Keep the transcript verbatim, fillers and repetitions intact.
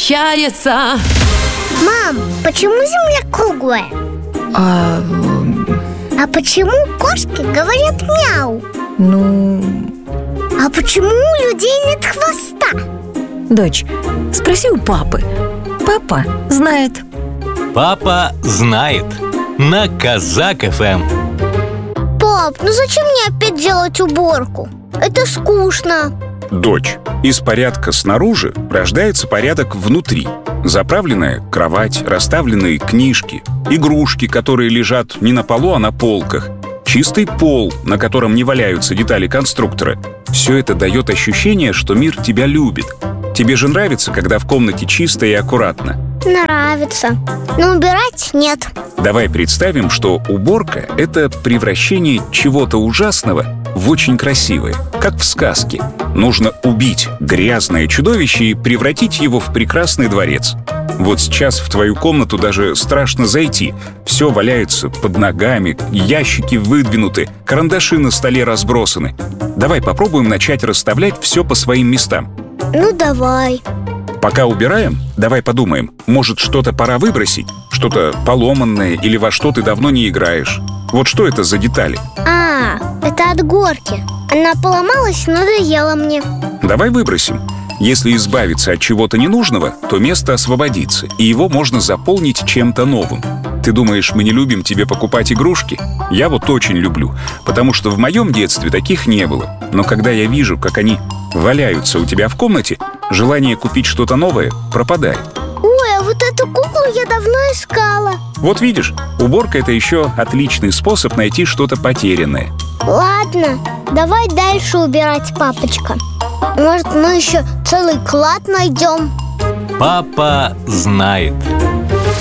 возвращается. Мам, почему Земля круглая? А, А почему кошки говорят мяу? ну, А почему у людей нет хвоста? дочь, спроси у папы. Папа знает. Папа знает. На Казак эф эм. Пап, ну зачем мне опять делать уборку? Это скучно. Дочь, из порядка снаружи рождается порядок внутри. Заправленная кровать, расставленные книжки, игрушки, которые лежат не на полу, а на полках, чистый пол, на котором не валяются детали конструктора. Все это дает ощущение, что мир тебя любит. Тебе же нравится, когда в комнате чисто и аккуратно? Нравится. Но убирать нет. Давай представим, что уборка — это превращение чего-то ужасного в очень красивое, как в сказке. Нужно убить грязное чудовище и превратить его в прекрасный дворец. Вот сейчас в твою комнату даже страшно зайти. Все валяется под ногами, ящики выдвинуты, карандаши на столе разбросаны. Давай попробуем начать расставлять все по своим местам. Ну давай. Пока убираем, давай подумаем, может, что-то пора выбросить? Что-то поломанное или во что ты давно не играешь? Вот что это за детали? А, это от горки. Она поломалась, надоела мне. Давай выбросим. Если избавиться от чего-то ненужного, то место освободится, и его можно заполнить чем-то новым. Ты думаешь, мы не любим тебе покупать игрушки? Я вот очень люблю, потому что в моем детстве таких не было. Но когда я вижу, как они валяются у тебя в комнате, желание купить что-то новое пропадает. Ой, а вот эту куклу я давно искала. Вот видишь, уборка — это еще отличный способ найти что-то потерянное. Ладно, давай дальше убирать, папочка. Может, мы еще целый клад найдем? Папа знает.